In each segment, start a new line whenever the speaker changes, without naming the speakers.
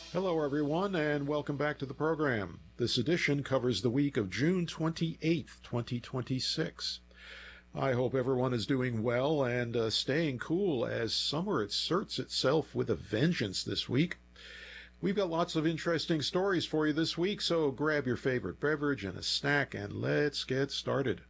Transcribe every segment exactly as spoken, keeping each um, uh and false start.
Hello, everyone, and welcome back to the program. This edition covers the week of June twenty-eighth, twenty twenty-six. I hope everyone is doing well and uh, staying cool as summer asserts itself with a vengeance this week. We've got lots of interesting stories for you this week, so grab your favorite beverage and a snack and let's get started.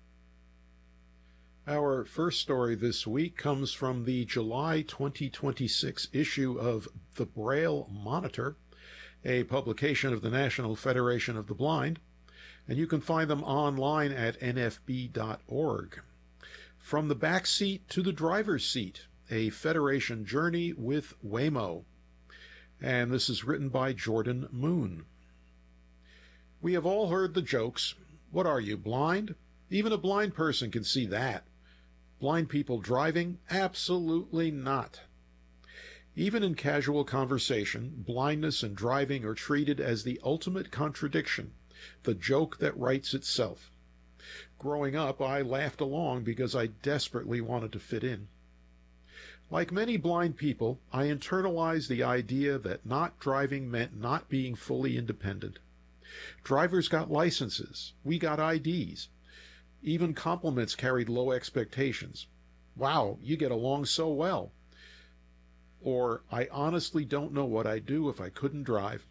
Our first story this week comes from the July twenty twenty-six issue of The Braille Monitor, a publication of the National Federation of the Blind, and you can find them online at N F B dot org. From the Back Seat to the Driver's Seat, a Federation Journey with Waymo. And this is written by Jordan Moon. We have all heard the jokes. What are you, blind? Even a blind person can see that. Blind people driving? Absolutely not. Even in casual conversation, blindness and driving are treated as the ultimate contradiction, the joke that writes itself. Growing up, I laughed along because I desperately wanted to fit in. Like many blind people, I internalized the idea that not driving meant not being fully independent. Drivers got licenses. We got I Ds. Even compliments carried low expectations. Wow, you get along so well. Or, I honestly don't know what I'd do if I couldn't drive.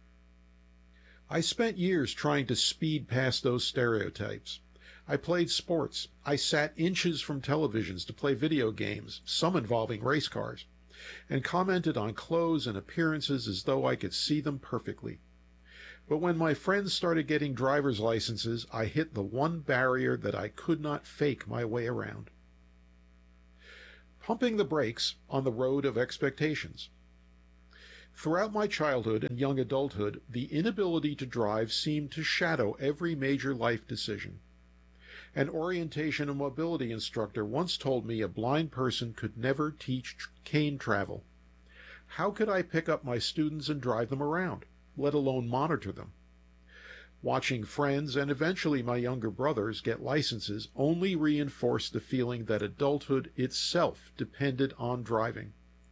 I spent years trying to speed past those stereotypes. I played sports. I sat inches from televisions to play video games, some involving race cars, and commented on clothes and appearances as though I could see them perfectly. But when my friends started getting driver's licenses, I hit the one barrier that I could not fake my way around. Pumping the brakes on the road of expectations. Throughout my childhood and young adulthood, the inability to drive seemed to shadow every major life decision. An orientation and mobility instructor once told me a blind person could never teach cane travel. How could I pick up my students and drive them around, let alone monitor them? Watching friends and eventually my younger brothers get licenses only reinforced the feeling that adulthood itself depended on driving.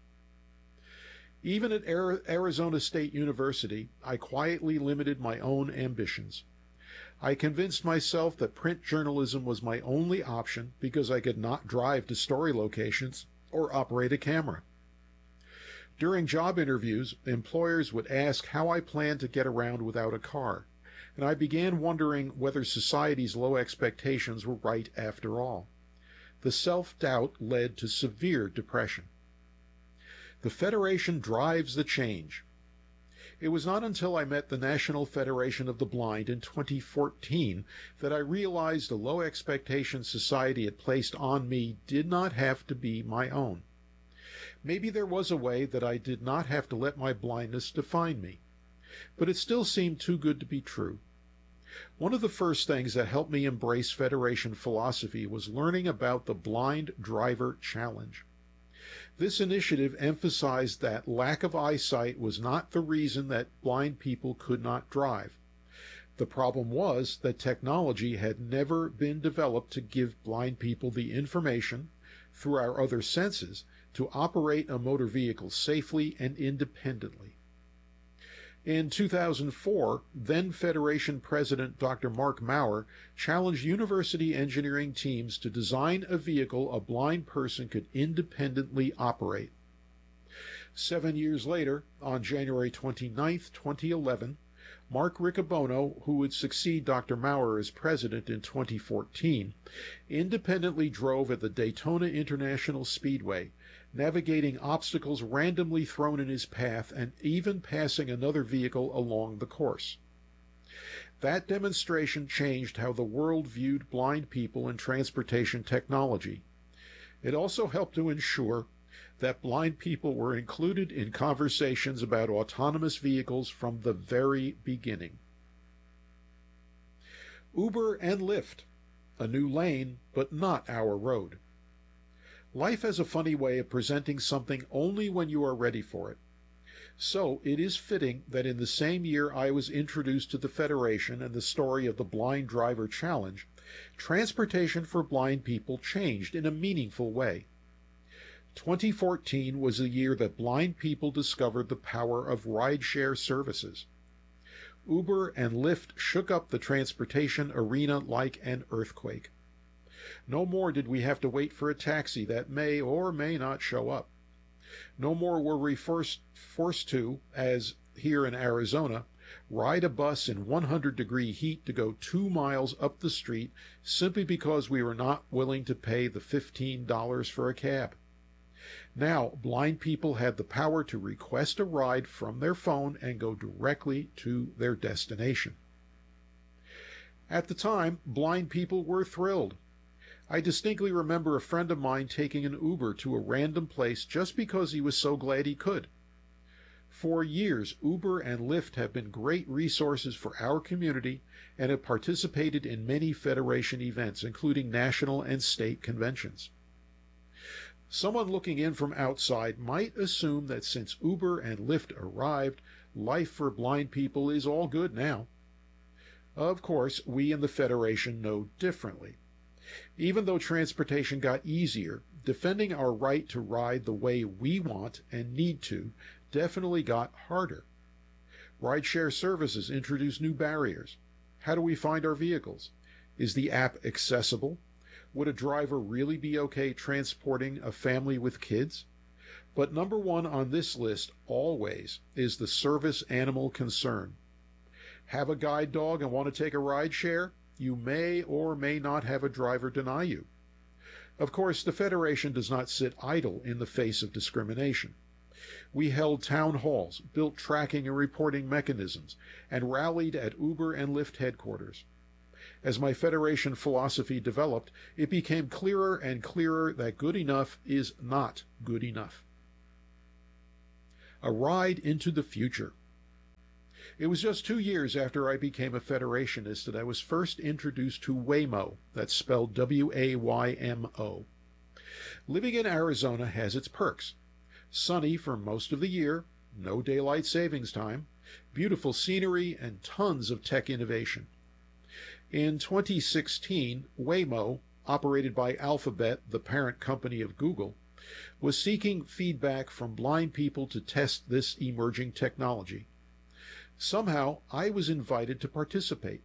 Even at Arizona State University, I quietly limited my own ambitions. I convinced myself that print journalism was my only option because I could not drive to story locations or operate a camera. During job interviews, employers would ask how I planned to get around without a car, and I began wondering whether society's low expectations were right after all. The self-doubt led to severe depression. The Federation drives the change. It was not until I met the National Federation of the Blind in twenty fourteen that I realized the low expectations society had placed on me did not have to be my own. Maybe there was a way that I did not have to let my blindness define me, but it still seemed too good to be true. One of the first things that helped me embrace Federation philosophy was learning about the Blind Driver Challenge. This initiative emphasized that lack of eyesight was not the reason that blind people could not drive. The problem was that technology had never been developed to give blind people the information, through our other senses, to operate a motor vehicle safely and independently. In two thousand four, then Federation President Doctor Mark Maurer challenged university engineering teams to design a vehicle a blind person could independently operate. Seven years later, on January twenty-ninth, twenty eleven, Mark Riccobono, who would succeed Doctor Maurer as president in twenty fourteen, independently drove at the Daytona International Speedway, navigating obstacles randomly thrown in his path and even passing another vehicle along the course. That demonstration changed how the world viewed blind people and transportation technology. It also helped to ensure that blind people were included in conversations about autonomous vehicles from the very beginning. Uber and Lyft, a new lane, but not our road. Life has a funny way of presenting something only when you are ready for it. So it is fitting that in the same year I was introduced to the Federation and the story of the Blind Driver Challenge, transportation for blind people changed in a meaningful way. twenty fourteen was the year that blind people discovered the power of rideshare services. Uber and Lyft shook up the transportation arena like an earthquake. No more did we have to wait for a taxi that may or may not show up. No more were we forced, forced to, as here in Arizona, ride a bus in one hundred degree heat to go two miles up the street simply because we were not willing to pay the fifteen dollars for a cab. Now, blind people had the power to request a ride from their phone and go directly to their destination. At the time, blind people were thrilled. I distinctly remember a friend of mine taking an Uber to a random place just because he was so glad he could. For years, Uber and Lyft have been great resources for our community and have participated in many Federation events, including national and state conventions. Someone looking in from outside might assume that since Uber and Lyft arrived, life for blind people is all good now. Of course, we in the Federation know differently. Even though transportation got easier, defending our right to ride the way we want and need to definitely got harder. Rideshare services introduce new barriers. How do we find our vehicles? Is the app accessible? Would a driver really be okay transporting a family with kids? But number one on this list always is the service animal concern. Have a guide dog and want to take a ride share? You may or may not have a driver deny you. Of course, the Federation does not sit idle in the face of discrimination. We held town halls, built tracking and reporting mechanisms, and rallied at Uber and Lyft headquarters. As my Federation philosophy developed, it became clearer and clearer that good enough is not good enough. A ride into the future. It was just two years after I became a Federationist that I was first introduced to Waymo, that's spelled W A Y M O. Living in Arizona has its perks. Sunny for most of the year, no daylight savings time, beautiful scenery, and tons of tech innovation. In twenty sixteen, Waymo, operated by Alphabet, the parent company of Google, was seeking feedback from blind people to test this emerging technology. Somehow, I was invited to participate.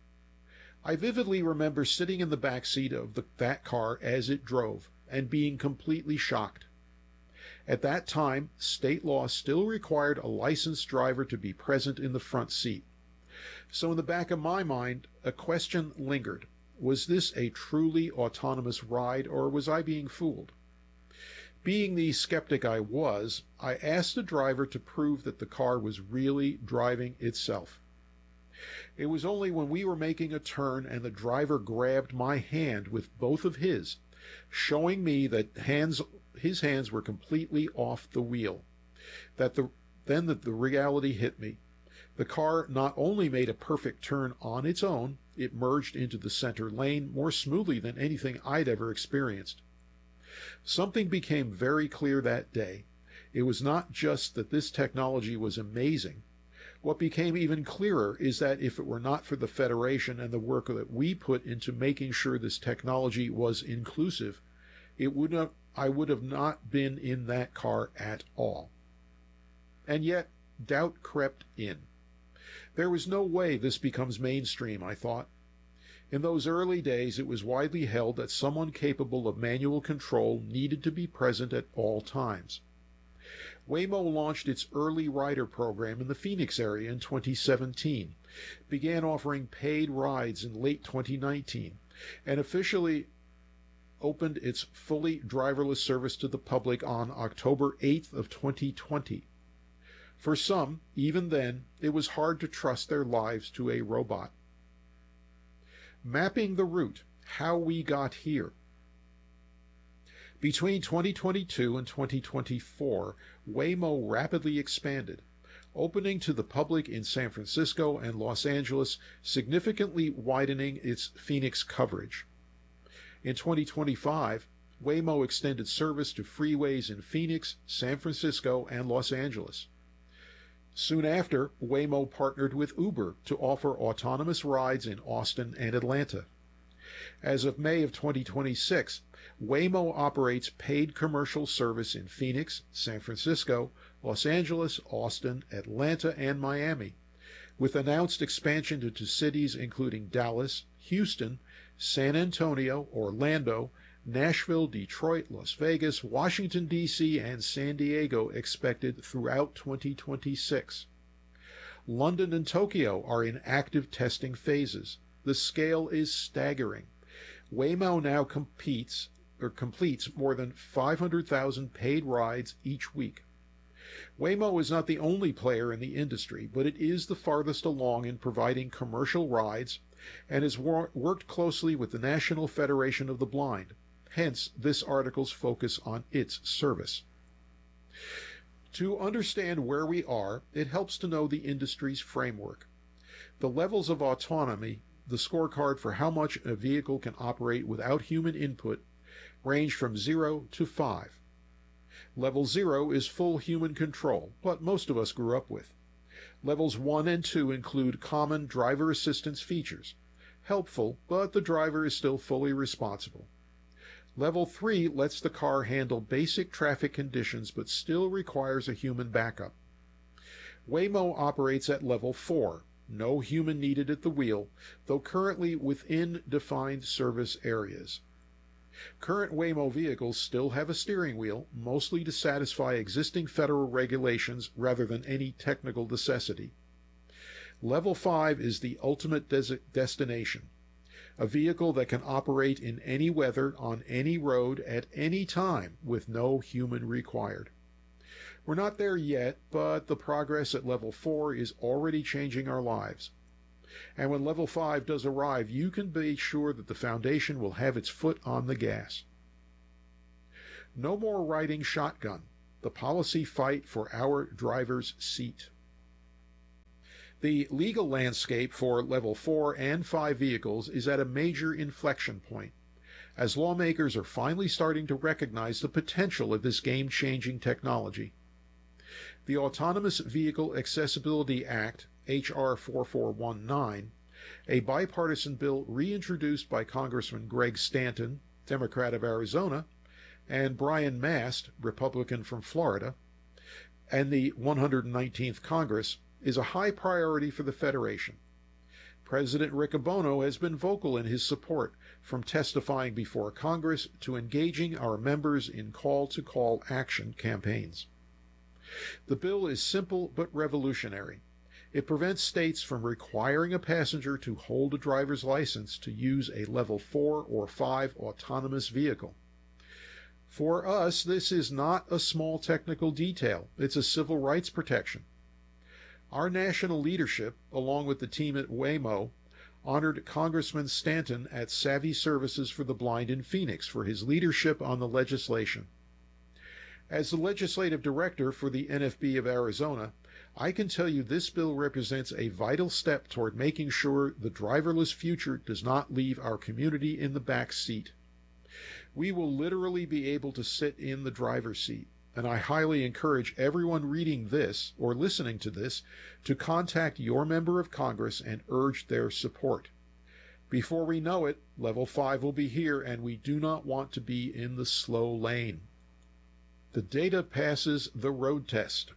I vividly remember sitting in the back seat of the, that car as it drove and being completely shocked. At that time, state law still required a licensed driver to be present in the front seat. So in the back of my mind, a question lingered. Was this a truly autonomous ride, or was I being fooled? Being the skeptic I was, I asked the driver to prove that the car was really driving itself. It was only when we were making a turn and the driver grabbed my hand with both of his, showing me that hands, his hands were completely off the wheel, that the, then that the reality hit me. The car not only made a perfect turn on its own, it merged into the center lane more smoothly than anything I'd ever experienced. Something became very clear that day. It was not just that this technology was amazing. What became even clearer is that if it were not for the Federation and the work that we put into making sure this technology was inclusive, it would not, I would have not been in that car at all. And yet, doubt crept in. There was no way this becomes mainstream, I thought. In those early days, it was widely held that someone capable of manual control needed to be present at all times. Waymo launched its early rider program in the Phoenix area in twenty seventeen, began offering paid rides in late twenty nineteen, and officially opened its fully driverless service to the public on October eighth of twenty twenty. For some, even then, it was hard to trust their lives to a robot. Mapping the route, how we got here. Between twenty twenty-two and twenty twenty-four, Waymo rapidly expanded, opening to the public in San Francisco and Los Angeles, significantly widening its Phoenix coverage. In twenty twenty-five, Waymo extended service to freeways in Phoenix, San Francisco, and Los Angeles. Soon after, Waymo partnered with Uber to offer autonomous rides in Austin and Atlanta. As of May of twenty twenty-six, Waymo operates paid commercial service in Phoenix, San Francisco, Los Angeles, Austin, Atlanta, and Miami, with announced expansion into cities including Dallas, Houston, San Antonio, Orlando, Nashville, Detroit, Las Vegas, Washington, D C, and San Diego expected throughout twenty twenty-six. London and Tokyo are in active testing phases. The scale is staggering. Waymo now competes or completes more than five hundred thousand paid rides each week. Waymo is not the only player in the industry, but it is the farthest along in providing commercial rides and has wor- worked closely with the National Federation of the Blind. Hence, this article's focus on its service. To understand where we are, it helps to know the industry's framework. The levels of autonomy, the scorecard for how much a vehicle can operate without human input, range from zero to five. Level zero is full human control, what most of us grew up with. Levels one and two include common driver assistance features. Helpful, but the driver is still fully responsible. Level three lets the car handle basic traffic conditions but still requires a human backup. Waymo operates at Level four, no human needed at the wheel, though currently within defined service areas. Current Waymo vehicles still have a steering wheel, mostly to satisfy existing federal regulations rather than any technical necessity. Level five is the ultimate des- destination. A vehicle that can operate in any weather, on any road, at any time, with no human required. We're not there yet, but the progress at Level four is already changing our lives. And when Level five does arrive, you can be sure that the foundation will have its foot on the gas. No more riding shotgun, the policy fight for our driver's seat. The legal landscape for Level four and five vehicles is at a major inflection point, as lawmakers are finally starting to recognize the potential of this game-changing technology. The Autonomous Vehicle Accessibility Act, H R forty-four nineteen, a bipartisan bill reintroduced by Congressman Greg Stanton, Democrat of Arizona, and Brian Mast, Republican from Florida, and the one hundred nineteenth Congress, is a high priority for the Federation. President Riccobono has been vocal in his support, from testifying before Congress to engaging our members in call-to-call action campaigns. The bill is simple but revolutionary. It prevents states from requiring a passenger to hold a driver's license to use a Level four or five autonomous vehicle. For us, this is not a small technical detail. It's a civil rights protection. Our national leadership, along with the team at Waymo, honored Congressman Stanton at Savvy Services for the Blind in Phoenix for his leadership on the legislation. As the legislative director for the N F B of Arizona, I can tell you this bill represents a vital step toward making sure the driverless future does not leave our community in the back seat. We will literally be able to sit in the driver's seat, and I highly encourage everyone reading this or listening to this to contact your member of Congress and urge their support. Before we know it, Level five will be here, and we do not want to be in the slow lane. The data passes the road test.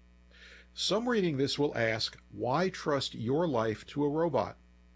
Some reading this will ask, why trust your life to a robot?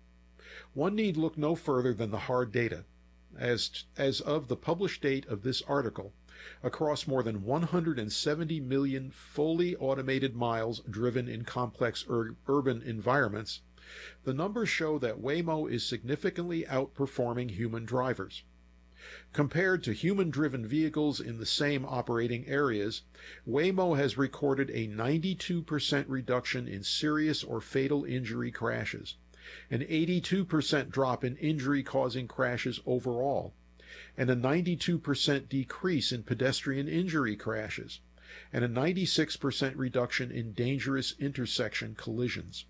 One need look no further than the hard data. As, as of the published date of this article, across more than one hundred seventy million fully automated miles driven in complex ur- urban environments, the numbers show that Waymo is significantly outperforming human drivers. Compared to human-driven vehicles in the same operating areas, Waymo has recorded a ninety-two percent reduction in serious or fatal injury crashes, an eighty-two percent drop in injury-causing crashes overall, and a ninety-two percent decrease in pedestrian injury crashes, and a ninety-six percent reduction in dangerous intersection collisions.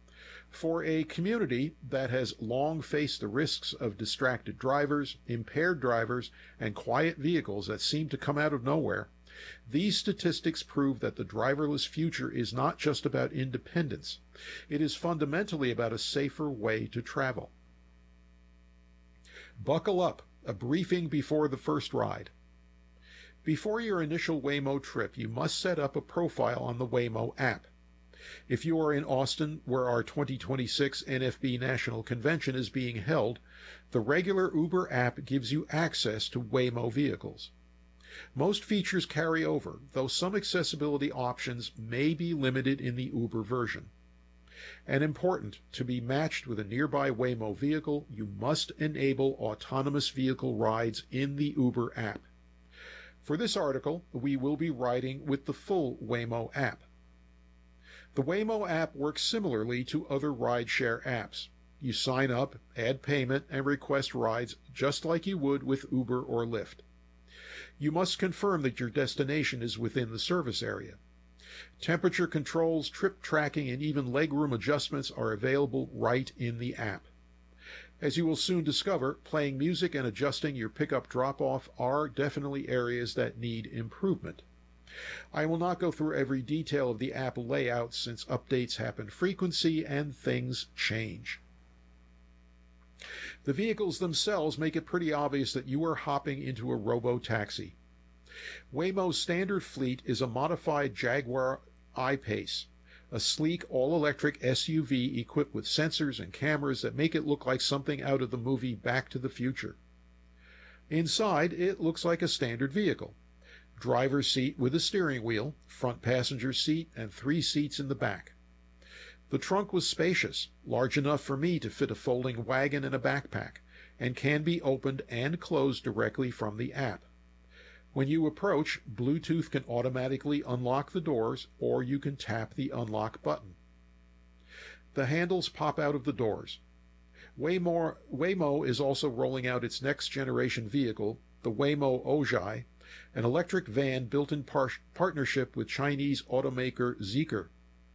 For a community that has long faced the risks of distracted drivers, impaired drivers, and quiet vehicles that seem to come out of nowhere, these statistics prove that the driverless future is not just about independence. It is fundamentally about a safer way to travel. Buckle up, A briefing before the first ride. Before your initial Waymo trip, you must set up a profile on the Waymo app. If you are in Austin, where our twenty twenty-six N F B National Convention is being held, the regular Uber app gives you access to Waymo vehicles. Most features carry over, though some accessibility options may be limited in the Uber version. And important, to be matched with a nearby Waymo vehicle, you must enable autonomous vehicle rides in the Uber app. For this article, we will be riding with the full Waymo app. The Waymo app works similarly to other rideshare apps. You sign up, add payment, and request rides just like you would with Uber or Lyft. You must confirm that your destination is within the service area. Temperature controls, trip tracking, and even legroom adjustments are available right in the app. As you will soon discover, playing music and adjusting your pickup drop-off are definitely areas that need improvement. I will not go through every detail of the app layout since updates happen frequently and things change. The vehicles themselves make it pretty obvious that you are hopping into a robo-taxi. Waymo's standard fleet is a modified Jaguar I-Pace, a sleek all-electric S U V equipped with sensors and cameras that make it look like something out of the movie Back to the Future. Inside, it looks like a standard vehicle. Driver's seat with a steering wheel, front passenger seat, and three seats in the back. The trunk was spacious, large enough for me to fit a folding wagon and a backpack, and can be opened and closed directly from the app. When you approach, Bluetooth can automatically unlock the doors, or you can tap the unlock button. The handles pop out of the doors. Waymo, Waymo is also rolling out its next-generation vehicle, the Waymo Ojai, an electric van built in par partnership with Chinese automaker Zeekr.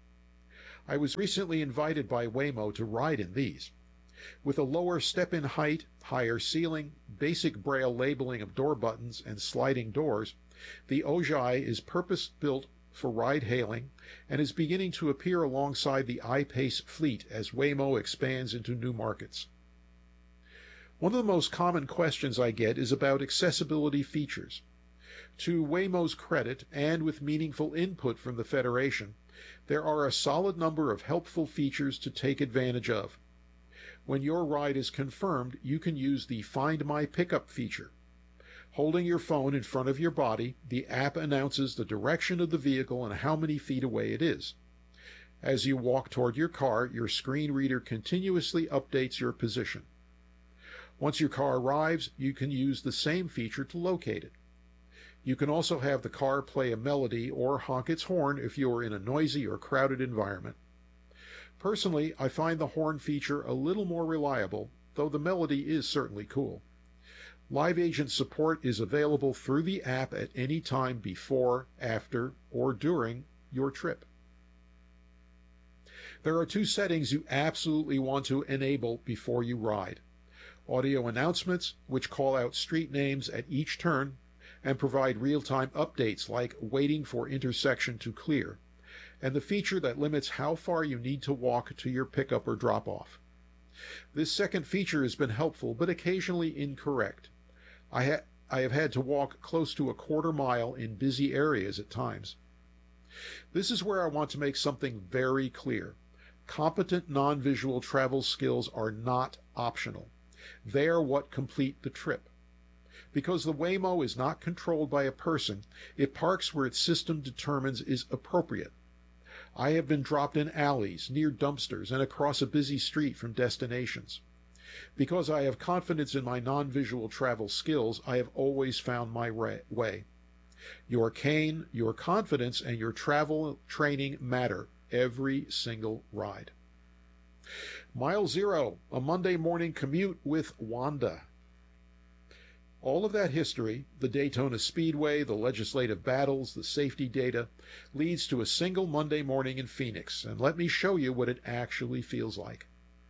I was recently invited by Waymo to ride in these. With a lower step-in height, higher ceiling, basic braille labeling of door buttons, and sliding doors, the Ojai is purpose-built for ride-hailing and is beginning to appear alongside the I-Pace fleet as Waymo expands into new markets. One of the most common questions I get is about accessibility features. To Waymo's credit, and with meaningful input from the Federation, there are a solid number of helpful features to take advantage of. When your ride is confirmed, you can use the Find My Pickup feature. Holding your phone in front of your body, the app announces the direction of the vehicle and how many feet away it is. As you walk toward your car, your screen reader continuously updates your position. Once your car arrives, you can use the same feature to locate it. You can also have the car play a melody or honk its horn if you are in a noisy or crowded environment. Personally, I find the horn feature a little more reliable, though the melody is certainly cool. Live agent support is available through the app at any time before, after, or during your trip. There are two settings you absolutely want to enable before you ride. Audio announcements, which call out street names at each turn and provide real-time updates like waiting for intersection to clear, and the feature that limits how far you need to walk to your pickup or drop-off. This second feature has been helpful, but occasionally incorrect. I, ha I have had to walk close to a quarter mile in busy areas at times. This is where I want to make something very clear. Competent non-visual travel skills are not optional. They are what complete the trip. Because the Waymo is not controlled by a person, it parks where its system determines is appropriate. I have been dropped in alleys, near dumpsters, and across a busy street from destinations. Because I have confidence in my non-visual travel skills, I have always found my way. Your cane, your confidence, and your travel training matter every single ride. Mile Zero, a Monday morning commute with Wanda. All of that history, the Daytona Speedway, the legislative battles, the safety data, leads to a single Monday morning in Phoenix, and let me show you what it actually feels like.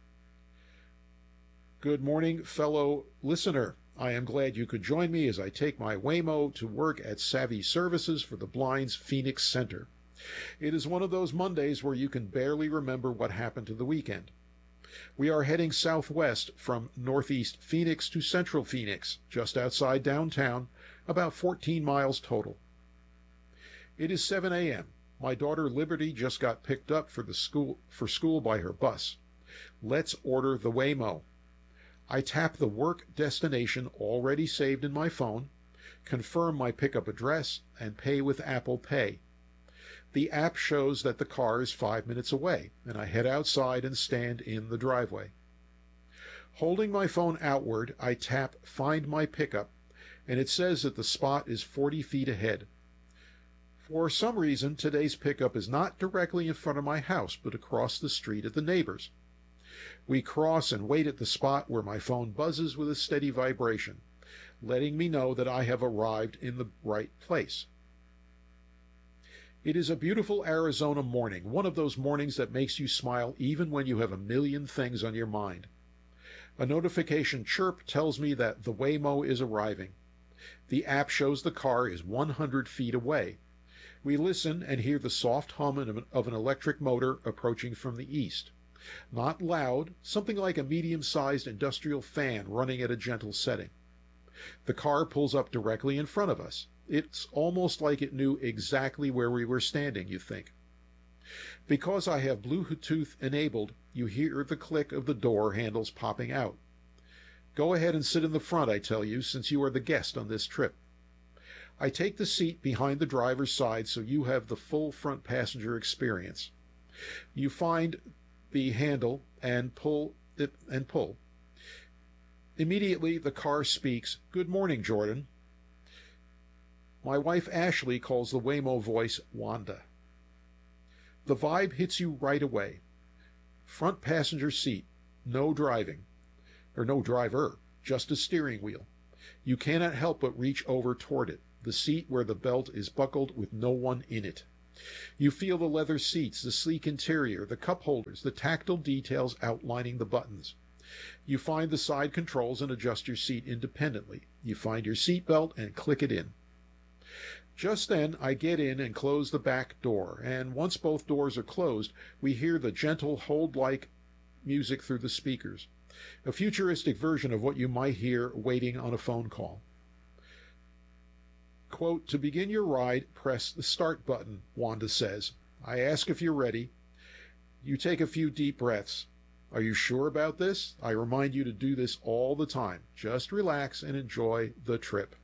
Good morning, fellow listener. I am glad you could join me as I take my Waymo to work at Savvy Services for the Blind's Phoenix Center. It is one of those Mondays where you can barely remember what happened to the weekend. We are heading southwest from northeast Phoenix to central Phoenix, just outside downtown, about fourteen miles total. It is seven a m My daughter Liberty just got picked up for the school for school by her bus. Let's order the Waymo. I tap the work destination already saved in my phone, confirm my pickup address, and pay with Apple Pay. The app shows that the car is five minutes away, and I head outside and stand in the driveway. Holding my phone outward, I tap Find My Pickup, and it says that the spot is forty feet ahead. For some reason, today's pickup is not directly in front of my house, but across the street at the neighbor's. We cross and wait at the spot where my phone buzzes with a steady vibration, letting me know that I have arrived in the right place. It is a beautiful Arizona morning, one of those mornings that makes you smile even when you have a million things on your mind. A notification chirp tells me that the Waymo is arriving. The app shows the car is one hundred feet away. We listen and hear the soft hum of an electric motor approaching from the east. Not loud, something like a medium-sized industrial fan running at a gentle setting. The car pulls up directly in front of us. It's almost like it knew exactly where we were standing, you think. Because I have Bluetooth enabled, you hear the click of the door handles popping out. Go ahead and sit in the front, I tell you, since you are the guest on this trip. I take the seat behind the driver's side so you have the full front passenger experience. You find the handle and pull it and pull. Immediately the car speaks, "Good morning, Jordan." My wife Ashley calls the Waymo voice Wanda. The vibe hits you right away. Front passenger seat, no driving, or no driver, just a steering wheel. You cannot help but reach over toward it, the seat where the belt is buckled with no one in it. You feel the leather seats, the sleek interior, the cup holders, the tactile details outlining the buttons. You find the side controls and adjust your seat independently. You find your seat belt and click it in. Just then, I get in and close the back door, and once both doors are closed, we hear the gentle hold-like music through the speakers, a futuristic version of what you might hear waiting on a phone call. Quote, "To begin your ride, press the start button," Wanda says. I ask if you're ready. You take a few deep breaths. Are you sure about this? I remind you to do this all the time. Just relax and enjoy the trip.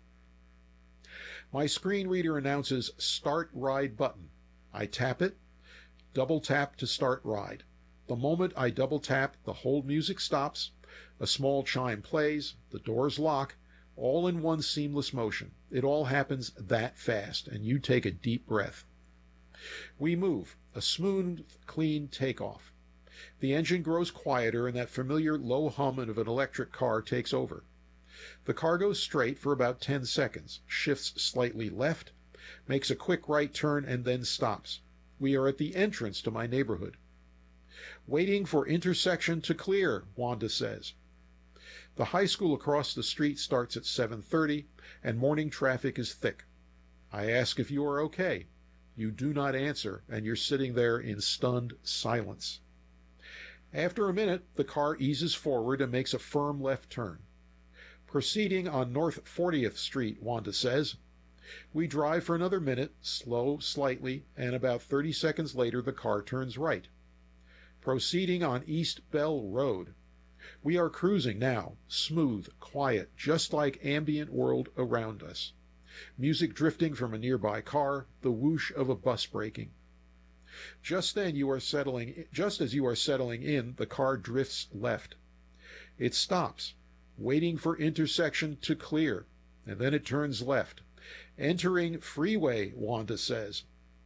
My screen reader announces Start Ride button. I tap it, double tap to start ride. The moment I double tap, the hold music stops, a small chime plays, the doors lock, all in one seamless motion. It all happens that fast, and you take a deep breath. We move, a smooth, clean takeoff. The engine grows quieter, and that familiar low hum of an electric car takes over. The car goes straight for about ten seconds, shifts slightly left, makes a quick right turn, and then stops. We are at the entrance to my neighborhood. Waiting for intersection to clear, Wanda says. The high school across the street starts at seven thirty, and morning traffic is thick. I ask if you are okay. You do not answer, and you're sitting there in stunned silence. After a minute, the car eases forward and makes a firm left turn. Proceeding on North fortieth Street, Wanda says. We drive for another minute, slow slightly, and about thirty seconds later the car turns right. Proceeding on East Bell Road. We are cruising now, smooth, quiet, just like ambient world around us. Music drifting from a nearby car, the whoosh of a bus braking. Just then you are settling, just as you are settling in, the car drifts left. It stops, waiting for intersection to clear, and then it turns left. Entering freeway, Wanda says.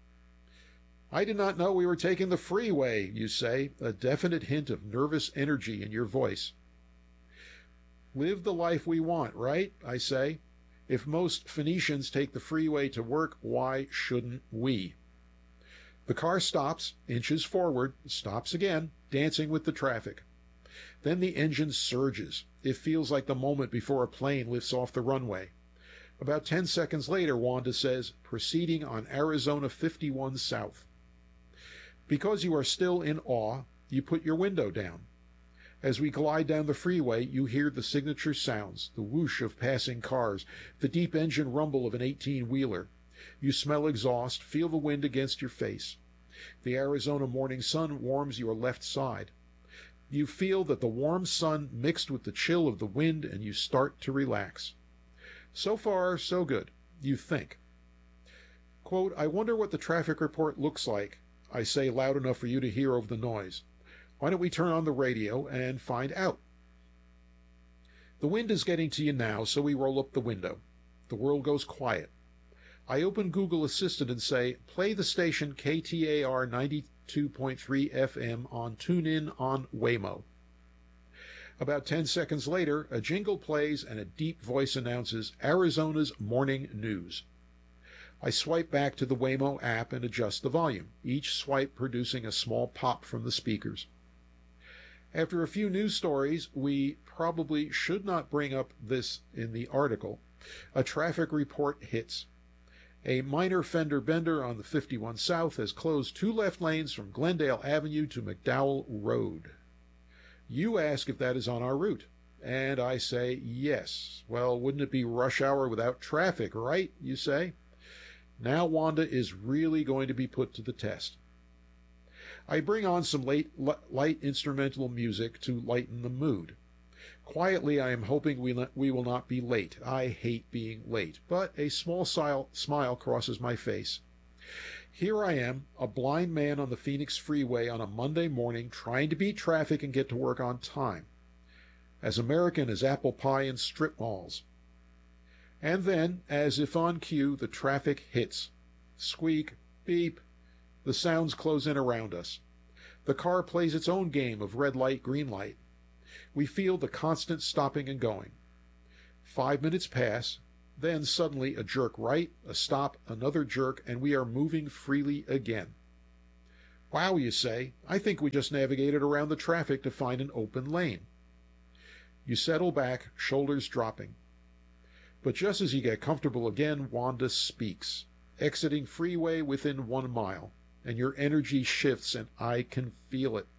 I did not know we were taking the freeway, you say, a definite hint of nervous energy in your voice. Live the life we want, right? I say. If most Phoenicians take the freeway to work, why shouldn't we? The car stops, inches forward, stops again, dancing with the traffic. Then the engine surges. It feels like the moment before a plane lifts off the runway. About ten seconds later, Wanda says, proceeding on Arizona fifty-one South. Because you are still in awe, you put your window down. As we glide down the freeway, you hear the signature sounds, the whoosh of passing cars, the deep engine rumble of an eighteen-wheeler. You smell exhaust, feel the wind against your face. The Arizona morning sun warms your left side. You feel that the warm sun mixed with the chill of the wind, and you start to relax. So far, so good, you think. Quote, I wonder what the traffic report looks like, I say loud enough for you to hear over the noise. Why don't we turn on the radio and find out? The wind is getting to you now, so we roll up the window. The world goes quiet. I open Google Assistant and say, play the station K T A R ninety-two point three F M on TuneIn on Waymo. About ten seconds later, a jingle plays and a deep voice announces Arizona's morning news. I swipe back to the Waymo app and adjust the volume, each swipe producing a small pop from the speakers. After a few news stories, we probably should not bring up this in the article, a traffic report hits. A minor fender bender on the fifty-one South has closed two left lanes from Glendale Avenue to McDowell Road. You ask if that is on our route, and I say yes. Well, wouldn't it be rush hour without traffic, right? You say. Now Wanda is really going to be put to the test. I bring on some late, light instrumental music to lighten the mood. Quietly, I am hoping we, we will not be late. I hate being late, but a small smile crosses my face. Here I am, a blind man on the Phoenix freeway on a Monday morning trying to beat traffic and get to work on time. As American as apple pie and strip malls. And then, as if on cue, the traffic hits. Squeak, beep. The sounds close in around us. The car plays its own game of red light, green light. We feel the constant stopping and going. Five minutes pass, then suddenly a jerk right, a stop, another jerk, and we are moving freely again. Wow, you say, I think we just navigated around the traffic to find an open lane. You settle back, shoulders dropping. But just as you get comfortable again, Wanda speaks, exiting freeway within one mile, and your energy shifts, and I can feel it.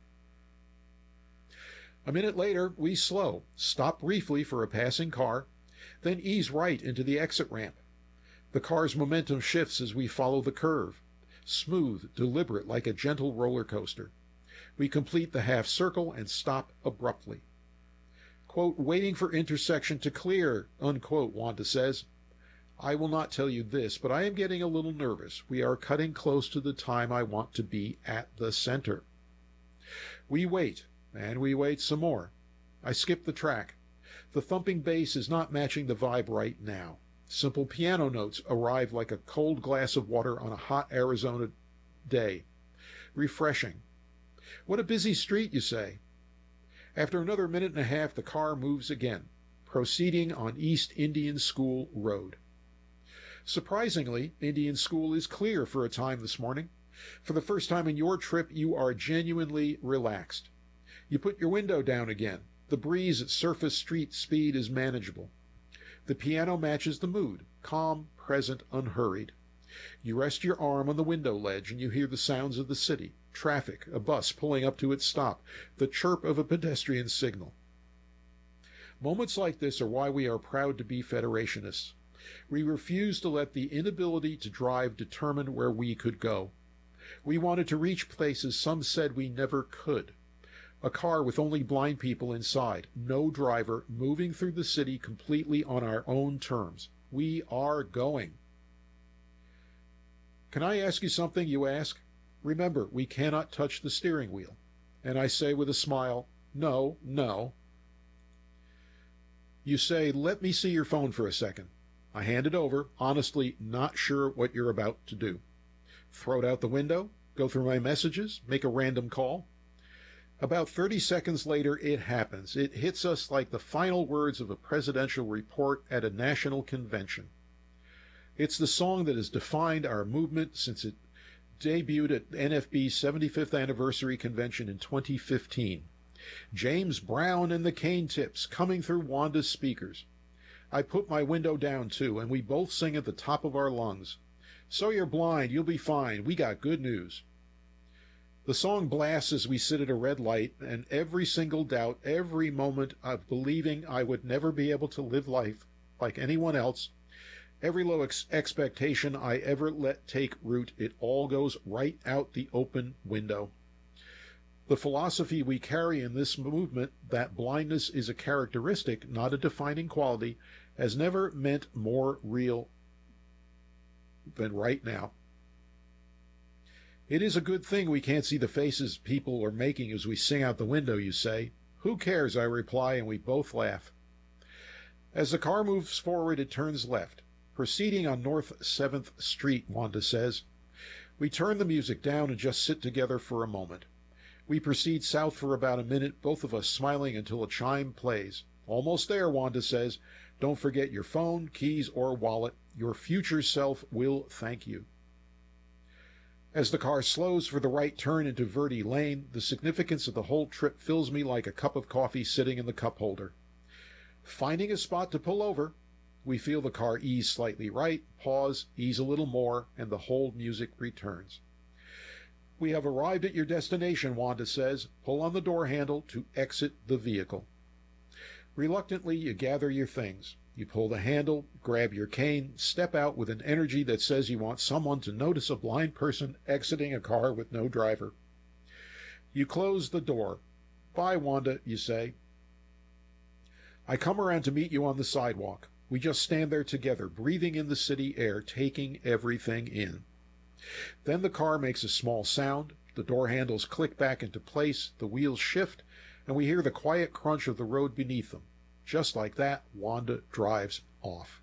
A minute later, we slow, stop briefly for a passing car, then ease right into the exit ramp. The car's momentum shifts as we follow the curve, smooth, deliberate, like a gentle roller coaster. We complete the half circle and stop abruptly. Quote, waiting for intersection to clear, unquote, Wanda says. I will not tell you this, but I am getting a little nervous. We are cutting close to the time I want to be at the center. We wait, and we wait some more. I skip the track. The thumping bass is not matching the vibe right now. Simple piano notes arrive like a cold glass of water on a hot Arizona day. Refreshing. What a busy street, you say. After another minute and a half, the car moves again, proceeding on East Indian School Road. Surprisingly, Indian School is clear for a time this morning. For the first time in your trip, you are genuinely relaxed. You put your window down again. The breeze at surface street speed is manageable. The piano matches the mood, calm, present, unhurried. You rest your arm on the window ledge and you hear the sounds of the city, traffic, a bus pulling up to its stop, the chirp of a pedestrian signal. Moments like this are why we are proud to be Federationists. We refuse to let the inability to drive determine where we could go. We wanted to reach places some said we never could. A car with only blind people inside, no driver, moving through the city completely on our own terms. We are going. Can I ask you something, you ask? Remember, we cannot touch the steering wheel. And I say with a smile, no, no. You say, let me see your phone for a second. I hand it over, honestly not sure what you're about to do. Throw it out the window, go through my messages, make a random call. About thirty seconds later, it happens. It hits us like the final words of a presidential report at a national convention. It's the song that has defined our movement since it debuted at N F B's seventy-fifth anniversary convention in twenty fifteen. James Brown and the Cane Tips coming through Wanda's speakers. I put my window down too, and we both sing at the top of our lungs. So you're blind, you'll be fine. We got good news. The song blasts as we sit at a red light, and every single doubt, every moment of believing I would never be able to live life like anyone else, every low ex- expectation I ever let take root, it all goes right out the open window. The philosophy we carry in this movement, that blindness is a characteristic, not a defining quality, has never meant more real than right now. It is a good thing we can't see the faces people are making as we sing out the window, you say. Who cares, I reply, and we both laugh. As the car moves forward, it turns left. Proceeding on North seventh Street, Wanda says. We turn the music down and just sit together for a moment. We proceed south for about a minute, both of us smiling until a chime plays. Almost there, Wanda says. Don't forget your phone, keys, or wallet. Your future self will thank you. As the car slows for the right turn into Verde Lane, the significance of the whole trip fills me like a cup of coffee sitting in the cup holder. Finding a spot to pull over, we feel the car ease slightly right, pause, ease a little more, and the whole music returns. We have arrived at your destination, Wanda says. Pull on the door handle to exit the vehicle. Reluctantly, you gather your things. You pull the handle, grab your cane, step out with an energy that says you want someone to notice a blind person exiting a car with no driver. You close the door. Bye, Wanda, you say. I come around to meet you on the sidewalk. We just stand there together, breathing in the city air, taking everything in. Then the car makes a small sound, the door handles click back into place, the wheels shift, and we hear the quiet crunch of the road beneath them. Just like that, Wanda drives off.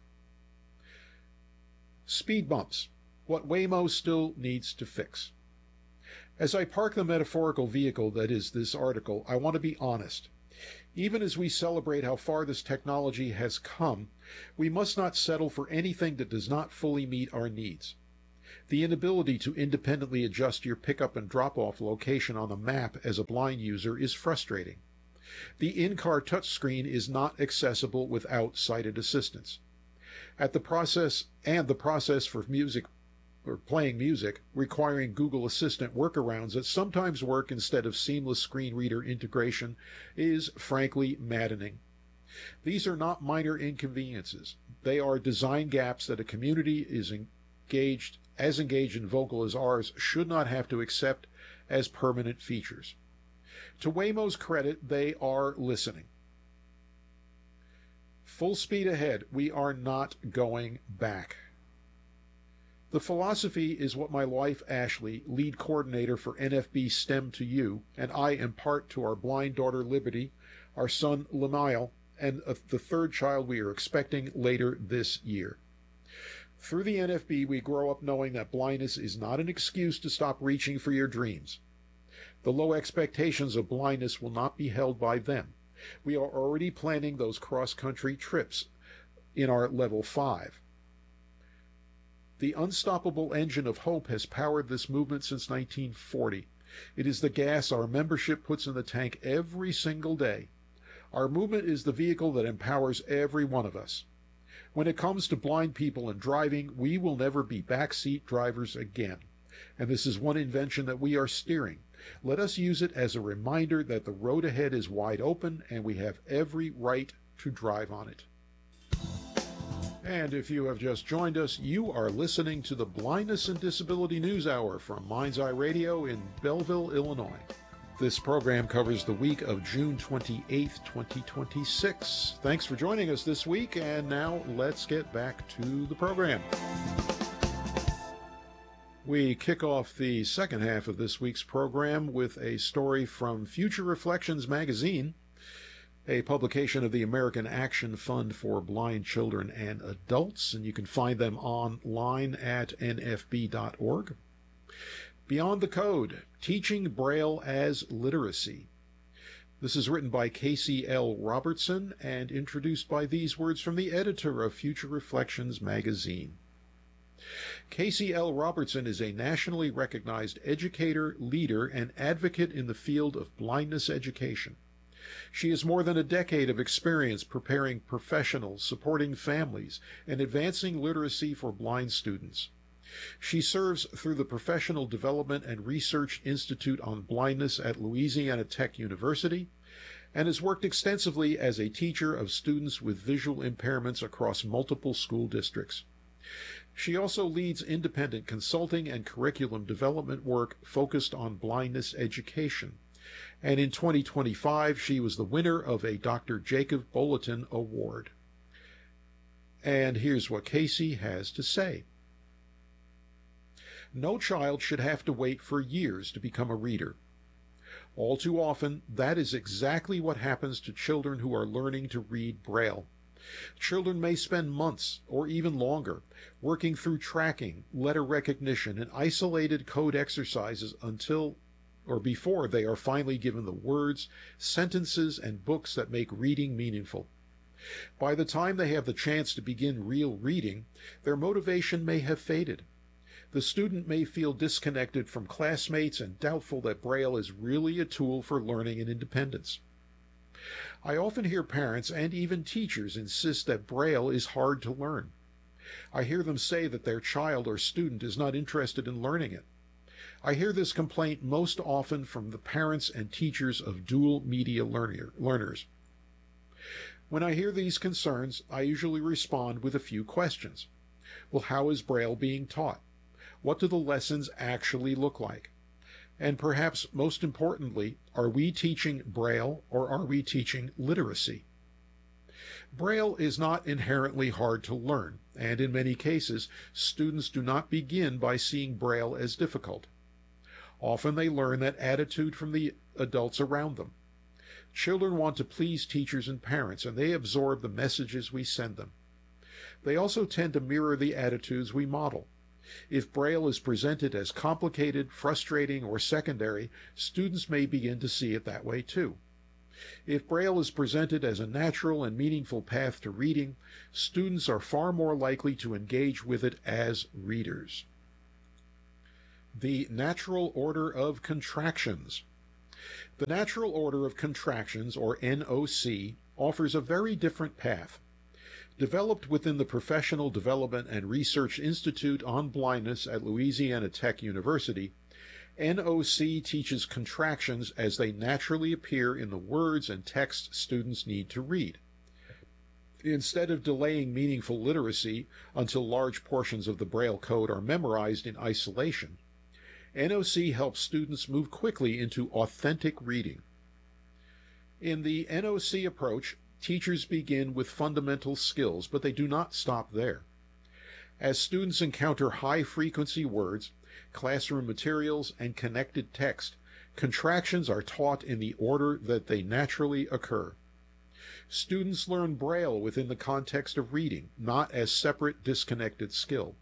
Speed bumps. What Waymo still needs to fix. As I park the metaphorical vehicle that is this article, I want to be honest. Even as we celebrate how far this technology has come, we must not settle for anything that does not fully meet our needs. The inability to independently adjust your pickup and drop-off location on the map as a blind user is frustrating. The in-car touchscreen is not accessible without sighted assistance. At the process and the process for music or playing music requiring Google Assistant workarounds that sometimes work instead of seamless screen reader integration is frankly maddening. These are not minor inconveniences. They are design gaps that a community is engaged as engaged and vocal as ours should not have to accept as permanent features. To Waymo's credit, they are listening. Full speed ahead. We are not going back. The philosophy is what my wife, Ashley, lead coordinator for N F B STEM to You, and I impart to our blind daughter, Liberty, our son, Lamail, and the third child we are expecting later this year. Through the N F B, we grow up knowing that blindness is not an excuse to stop reaching for your dreams. The low expectations of blindness will not be held by them. We are already planning those cross-country trips in our level five. The unstoppable engine of hope has powered this movement since nineteen forty. It is the gas our membership puts in the tank every single day. Our movement is the vehicle that empowers every one of us. When it comes to blind people and driving, we will never be backseat drivers again. And this is one invention that we are steering. Let us use it as a reminder that the road ahead is wide open and we have every right to drive on it. And if you have just joined us, you are listening to the Blindness and Disability News Hour from Mind's Eye Radio in Belleville, Illinois. This program covers the week of June twenty-eighth, twenty twenty-six. Thanks for joining us this week, and now let's get back to the program. We kick off the second half of this week's program with a story from Future Reflections magazine, a publication of the American Action Fund for Blind Children and Adults, and you can find them online at N F B dot org. Beyond the Code, Teaching Braille as Literacy. This is written by Casey L. Robertson and introduced by these words from the editor of Future Reflections magazine. Casey L. Robertson is a nationally recognized educator, leader, and advocate in the field of blindness education. She has more than a decade of experience preparing professionals, supporting families, and advancing literacy for blind students. She serves through the Professional Development and Research Institute on Blindness at Louisiana Tech University and has worked extensively as a teacher of students with visual impairments across multiple school districts. She also leads independent consulting and curriculum development work focused on blindness education. And in twenty twenty-five, she was the winner of a Doctor Jacob Bulletin Award. And here's what Casey has to say. No child should have to wait for years to become a reader. All too often, that is exactly what happens to children who are learning to read Braille. Children may spend months, or even longer, working through tracking, letter recognition, and isolated code exercises until or before they are finally given the words, sentences, and books that make reading meaningful. By the time they have the chance to begin real reading, their motivation may have faded. The student may feel disconnected from classmates and doubtful that Braille is really a tool for learning and independence. I often hear parents and even teachers insist that Braille is hard to learn. I hear them say that their child or student is not interested in learning it. I hear this complaint most often from the parents and teachers of dual media learner, learners. When I hear these concerns, I usually respond with a few questions. Well, how is Braille being taught? What do the lessons actually look like? And perhaps most importantly, are we teaching Braille or are we teaching literacy? Braille is not inherently hard to learn, and in many cases, students do not begin by seeing Braille as difficult. Often they learn that attitude from the adults around them. Children want to please teachers and parents, and they absorb the messages we send them. They also tend to mirror the attitudes we model. If Braille is presented as complicated, frustrating, or secondary, students may begin to see it that way too. If Braille is presented as a natural and meaningful path to reading, students are far more likely to engage with it as readers. The natural order of contractions. The natural order of contractions, or N O C, offers a very different path. Developed within the Professional Development and Research Institute on Blindness at Louisiana Tech University, N O C teaches contractions as they naturally appear in the words and text students need to read. Instead of delaying meaningful literacy until large portions of the Braille code are memorized in isolation, N O C helps students move quickly into authentic reading. In the N O C approach, teachers begin with fundamental skills, but they do not stop there. As students encounter high-frequency words, classroom materials, and connected text, contractions are taught in the order that they naturally occur. Students learn Braille within the context of reading, not as separate, disconnected skill.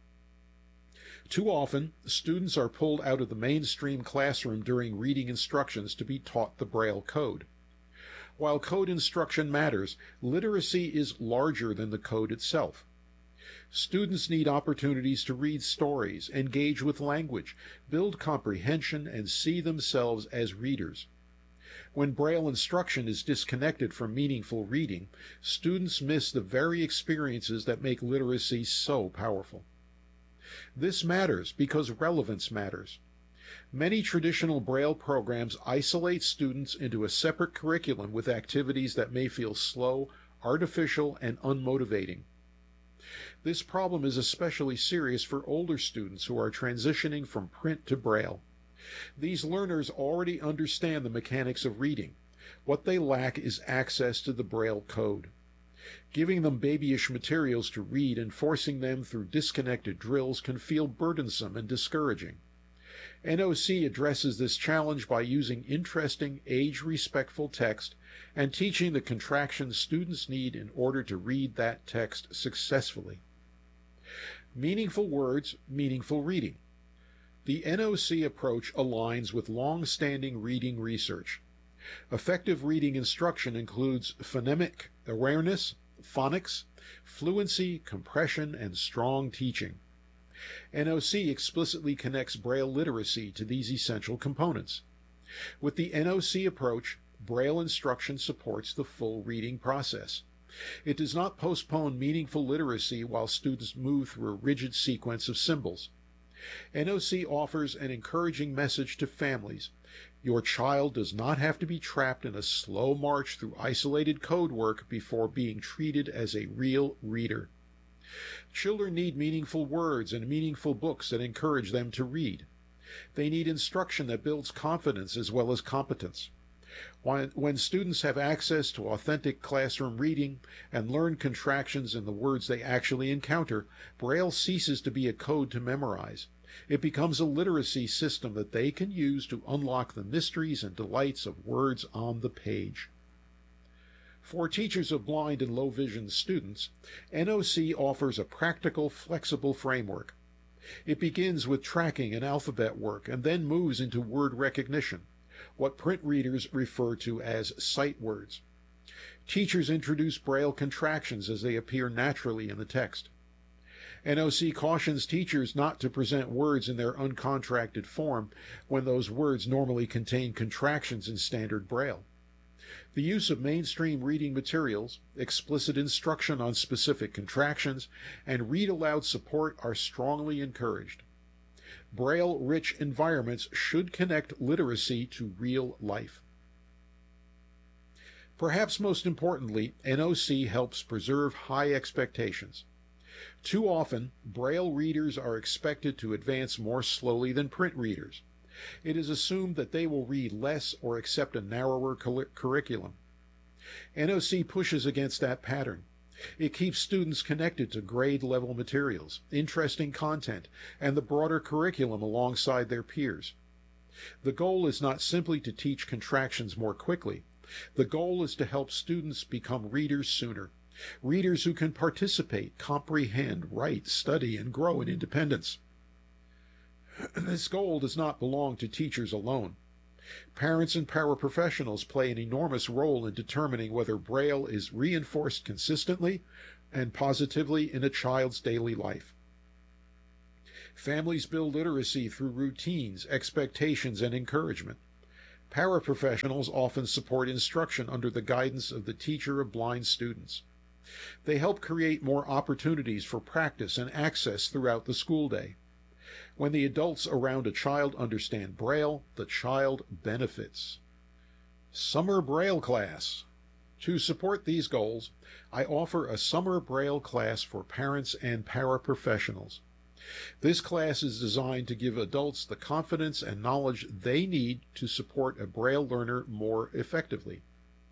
Too often, students are pulled out of the mainstream classroom during reading instructions to be taught the Braille code. While code instruction matters, literacy is larger than the code itself. Students need opportunities to read stories, engage with language, build comprehension, and see themselves as readers. When Braille instruction is disconnected from meaningful reading, students miss the very experiences that make literacy so powerful. This matters because relevance matters. Many traditional Braille programs isolate students into a separate curriculum with activities that may feel slow, artificial, and unmotivating. This problem is especially serious for older students who are transitioning from print to Braille. These learners already understand the mechanics of reading. What they lack is access to the Braille code. Giving them babyish materials to read and forcing them through disconnected drills can feel burdensome and discouraging. N O C addresses this challenge by using interesting, age-respectful text and teaching the contractions students need in order to read that text successfully. Meaningful words, meaningful reading. The N O C approach aligns with long-standing reading research. Effective reading instruction includes phonemic awareness, phonics, fluency, compression, and strong teaching. N O C explicitly connects Braille literacy to these essential components. With the N O C approach, Braille instruction supports the full reading process. It does not postpone meaningful literacy while students move through a rigid sequence of symbols. N O C offers an encouraging message to families. Your child does not have to be trapped in a slow march through isolated code work before being treated as a real reader. Children need meaningful words and meaningful books that encourage them to read. They need instruction that builds confidence as well as competence. When, when students have access to authentic classroom reading and learn contractions in the words they actually encounter, Braille ceases to be a code to memorize. It becomes a literacy system that they can use to unlock the mysteries and delights of words on the page. For teachers of blind and low vision students, N O C offers a practical, flexible framework. It begins with tracking and alphabet work and then moves into word recognition, what print readers refer to as sight words. Teachers introduce Braille contractions as they appear naturally in the text. N O C cautions teachers not to present words in their uncontracted form when those words normally contain contractions in standard Braille. The use of mainstream reading materials, explicit instruction on specific contractions, and read-aloud support are strongly encouraged. Braille-rich environments should connect literacy to real life. Perhaps most importantly, N O C helps preserve high expectations. Too often, Braille readers are expected to advance more slowly than print readers. It is assumed that they will read less or accept a narrower curriculum. N O C pushes against that pattern. It keeps students connected to grade-level materials, interesting content, and the broader curriculum alongside their peers. The goal is not simply to teach contractions more quickly. The goal is to help students become readers sooner, readers who can participate, comprehend, write, study, and grow in independence. This goal does not belong to teachers alone. Parents and paraprofessionals play an enormous role in determining whether Braille is reinforced consistently and positively in a child's daily life. Families build literacy through routines, expectations, and encouragement. Paraprofessionals often support instruction under the guidance of the teacher of blind students. They help create more opportunities for practice and access throughout the school day. When the adults around a child understand Braille, the child benefits. Summer Braille Class. To support these goals, I offer a summer Braille class for parents and paraprofessionals. This class is designed to give adults the confidence and knowledge they need to support a Braille learner more effectively.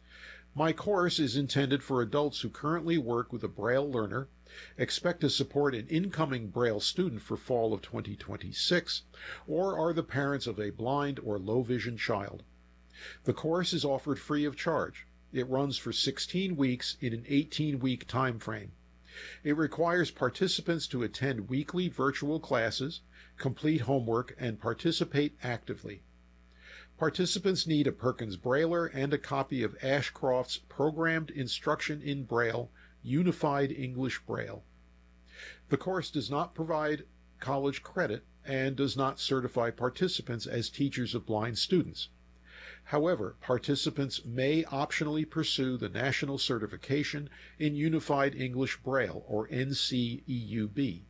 My course is intended for adults who currently work with a Braille learner, expect to support an incoming Braille student for fall of twenty twenty-six, or are the parents of a blind or low vision child. The course is offered free of charge. It runs for sixteen weeks in an eighteen-week time frame. It requires participants to attend weekly virtual classes, complete homework, and participate actively. Participants need a Perkins Brailler and a copy of Ashcroft's Programmed Instruction in Braille, Unified English Braille. The course does not provide college credit and does not certify participants as teachers of blind students. However, participants may optionally pursue the National Certification in Unified English Braille, or N C E U B.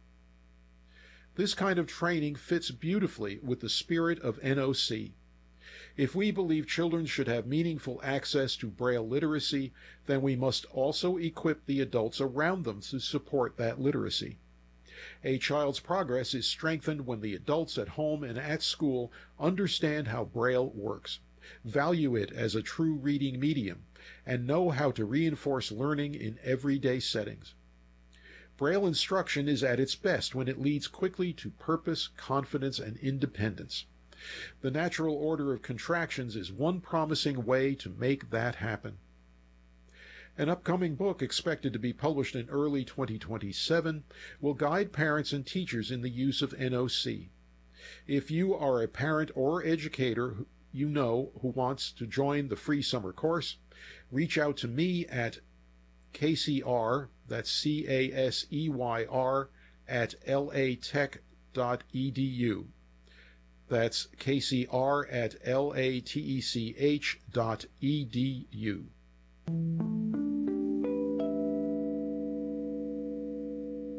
This kind of training fits beautifully with the spirit of N O C. If we believe children should have meaningful access to Braille literacy, then we must also equip the adults around them to support that literacy. A child's progress is strengthened when the adults at home and at school understand how Braille works, value it as a true reading medium, and know how to reinforce learning in everyday settings. Braille instruction is at its best when it leads quickly to purpose, confidence, and independence. The natural order of contractions is one promising way to make that happen. An upcoming book, expected to be published in early twenty twenty-seven, will guide parents and teachers in the use of N O C. If you are a parent or educator you know who wants to join the free summer course, reach out to me at K C R, that's C A S E Y R, at L A tech dot E D U. That's K C R at L A T E C H dot E D U.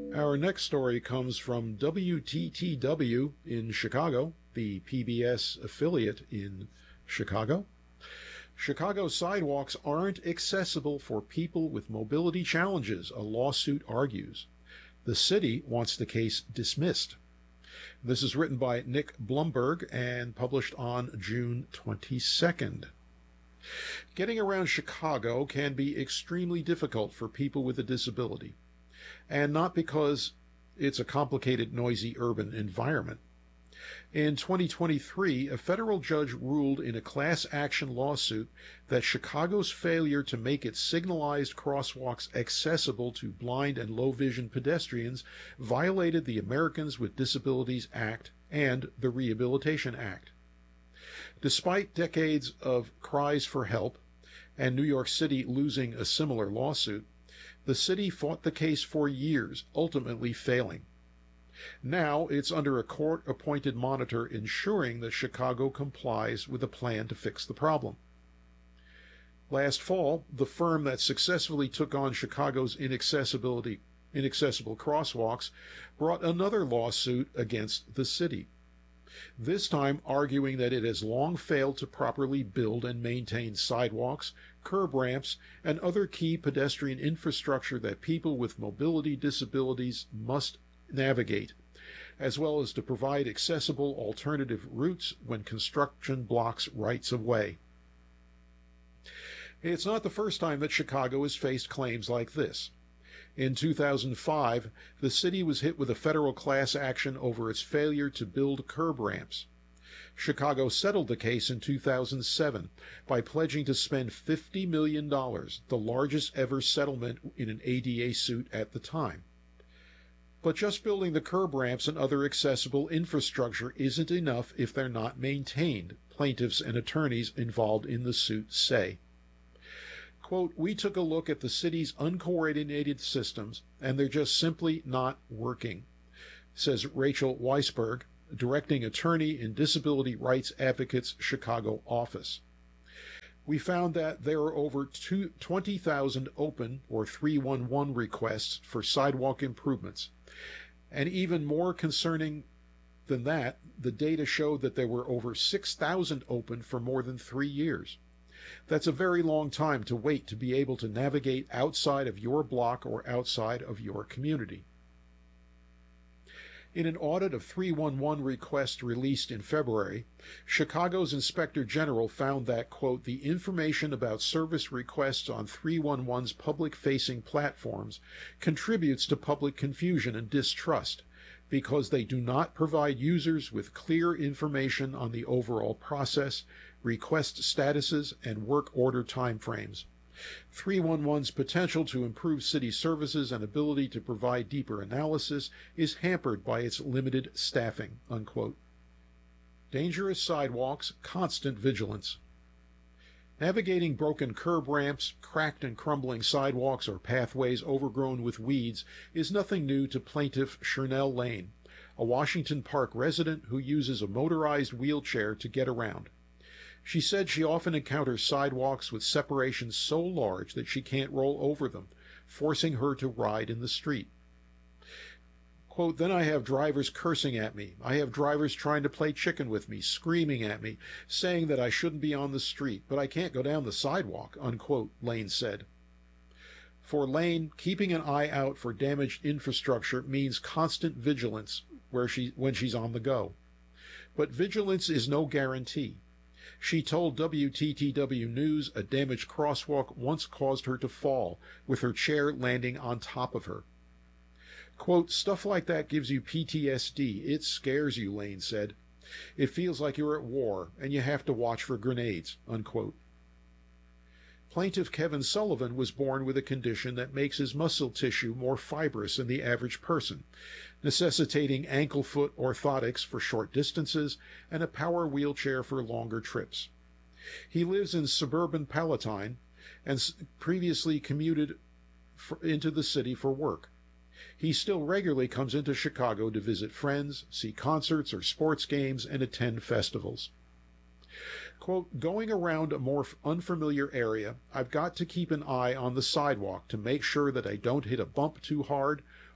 Our next story comes from W T T W in Chicago, the P B S affiliate in Chicago. Chicago sidewalks aren't accessible for people with mobility challenges, a lawsuit argues. The city wants the case dismissed. This is written by Nick Blumberg and published on June twenty-second. Getting around Chicago can be extremely difficult for people with a disability, and not because it's a complicated, noisy urban environment. In twenty twenty-three, a federal judge ruled in a class action lawsuit that Chicago's failure to make its signalized crosswalks accessible to blind and low vision pedestrians violated the Americans with Disabilities Act and the Rehabilitation Act. Despite decades of cries for help and New York City losing a similar lawsuit, the city fought the case for years, ultimately failing. Now it's under a court-appointed monitor ensuring that Chicago complies with a plan to fix the problem. Last fall, the firm that successfully took on Chicago's inaccessibility, inaccessible crosswalks brought another lawsuit against the city, this time arguing that it has long failed to properly build and maintain sidewalks, curb ramps, and other key pedestrian infrastructure that people with mobility disabilities must navigate, as well as to provide accessible alternative routes when construction blocks rights of way. It's not the first time that Chicago has faced claims like this. In two thousand five, the city was hit with a federal class action over its failure to build curb ramps. Chicago settled the case in two thousand seven by pledging to spend fifty million dollars, the largest ever settlement in an A D A suit at the time. But just building the curb ramps and other accessible infrastructure isn't enough if they're not maintained, plaintiffs and attorneys involved in the suit say. Quote, "We took a look at the city's uncoordinated systems, and they're just simply not working," says Rachel Weisberg, directing attorney in Disability Rights Advocates Chicago office. We found that there are over twenty thousand open or three one one requests for sidewalk improvements. And even more concerning than that, the data showed that there were over six thousand open for more than three years. That's a very long time to wait to be able to navigate outside of your block or outside of your community. In an audit of three one one requests released in February, Chicago's Inspector General found that, quote, "the information about service requests on three one one's public-facing platforms contributes to public confusion and distrust because they do not provide users with clear information on the overall process, request statuses, and work order timeframes. three one one's potential to improve city services and ability to provide deeper analysis is hampered by its limited staffing," unquote. Dangerous sidewalks, constant vigilance. Navigating broken curb ramps, cracked and crumbling sidewalks, or pathways overgrown with weeds is nothing new to plaintiff Shernell Lane, a Washington Park resident who uses a motorized wheelchair to get around. She said she often encounters sidewalks with separations so large that she can't roll over them, forcing her to ride in the street. Quote, "Then I have drivers cursing at me. I have drivers trying to play chicken with me, screaming at me, saying that I shouldn't be on the street, but I can't go down the sidewalk," unquote, Lane said. For Lane, keeping an eye out for damaged infrastructure means constant vigilance where she, when she's on the go. But vigilance is no guarantee. She told W T T W News a damaged crosswalk once caused her to fall, with her chair landing on top of her. Quote, "Stuff like that gives you P T S D. It scares you," Lane said. "It feels like you're at war, and you have to watch for grenades," unquote. Plaintiff Kevin Sullivan was born with a condition that makes his muscle tissue more fibrous than the average person, necessitating ankle-foot orthotics for short distances and a power wheelchair for longer trips. He lives in suburban Palatine and previously commuted for, into the city for work. He still regularly comes into Chicago to visit friends, see concerts or sports games, and attend festivals. Quote, "Going around a more unfamiliar area, I've got to keep an eye on the sidewalk to make sure that I don't hit a bump too hard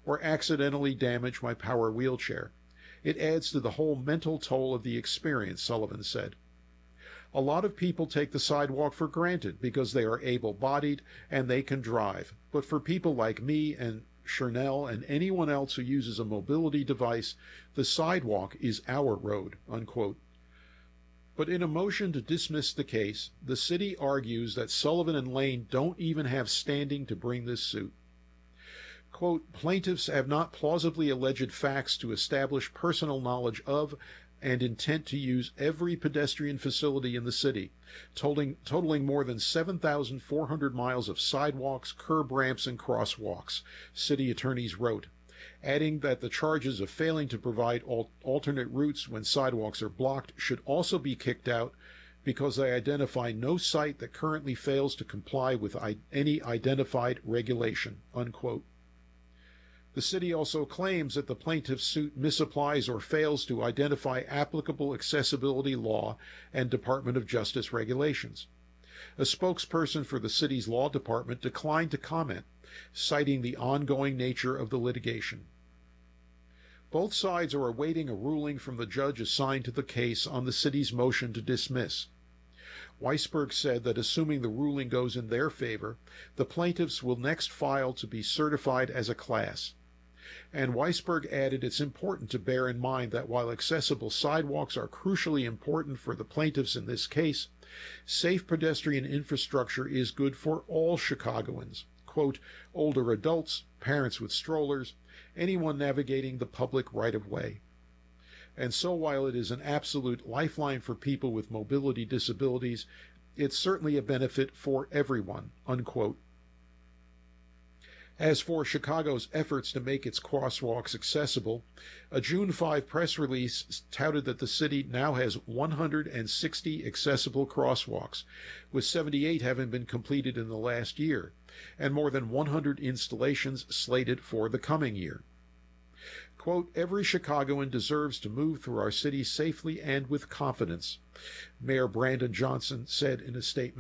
or accidentally damage my power wheelchair. It adds to the whole mental toll of the experience, Sullivan said. A lot of people take the sidewalk for granted because they are able-bodied and they can drive. But for people like me and Chernell and anyone else who uses a mobility device, the sidewalk is our road, unquote. But in a motion to dismiss the case, the city argues that Sullivan and Lane don't even have standing to bring this suit. Quote, plaintiffs have not plausibly alleged facts to establish personal knowledge of and intent to use every pedestrian facility in the city, totaling, totaling more than seven thousand four hundred miles of sidewalks, curb ramps, and crosswalks, city attorneys wrote, adding that the charges of failing to provide al- alternate routes when sidewalks are blocked should also be kicked out because they identify no site that currently fails to comply with I- any identified regulation, unquote. The city also claims that the plaintiff's suit misapplies or fails to identify applicable accessibility law and Department of Justice regulations. A spokesperson for the city's law department declined to comment, citing the ongoing nature of the litigation. Both sides are awaiting a ruling from the judge assigned to the case on the city's motion to dismiss. Weisberg said that assuming the ruling goes in their favor, the plaintiffs will next file to be certified as a class. And Weisberg added it's important to bear in mind that while accessible sidewalks are crucially important for the plaintiffs in this case, safe pedestrian infrastructure is good for all Chicagoans, quote, older adults, parents with strollers, anyone navigating the public right-of-way. And so while it is an absolute lifeline for people with mobility disabilities, it's certainly a benefit for everyone, unquote. As for Chicago's efforts to make its crosswalks accessible, a June fifth press release touted that the city now has one hundred sixty accessible crosswalks, with seventy-eight having been completed in the last year, and more than one hundred installations slated for the coming year. Quote, every Chicagoan deserves to move through our city safely and with confidence, Mayor Brandon Johnson said in a statement.